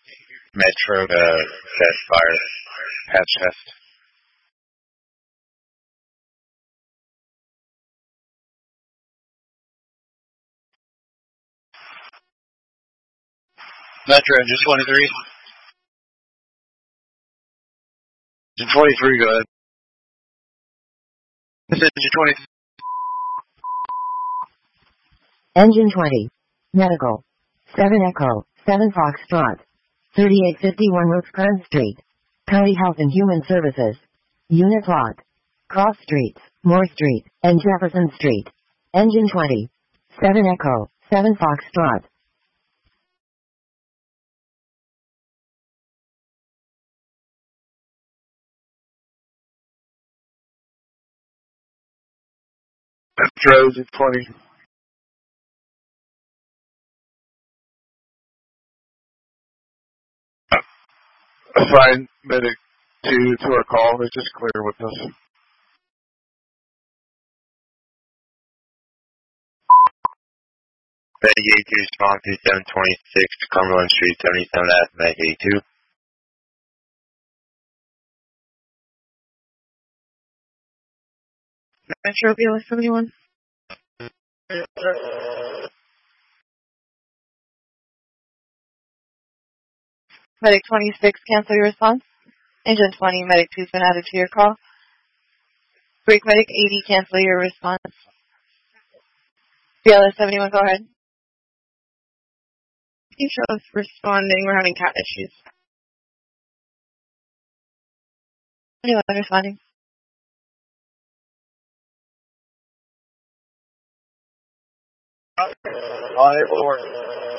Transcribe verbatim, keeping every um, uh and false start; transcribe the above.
Metro to set fire. Patch test. Metro, engine twenty-three. Engine twenty-three, go ahead. This is engine twenty-three. Engine twenty. Medical. seven Echo, seven Foxtrot. thirty-eight fifty-one Rosecrans Street. County Health and Human Services. Unit lot. Cross Streets, Moore Street, and Jefferson Street. Engine twenty. seven Echo, seven Foxtrot. Metro, engine twenty. Assign medic two to our call. They're just clear with us. Medic eighty-two, respond to seven twenty-six, Cumberland Street, seventy-seven F, Medic eighty-two. Metro B L S seventy-one. Medic twenty-six, cancel your response. Engine twenty, Medic two's been added to your call. Break Medic eighty, cancel your response. B L S seventy-one, go ahead. You show us responding. We're having cat issues. Anyone responding? On it, will work.